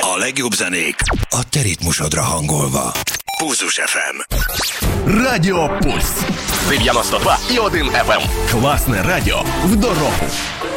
A legjobb zenék a te ritmusodra hangolva. Pulzus FM. Радіо Пульс. 92,1 FM. Класне радіо в дорогу.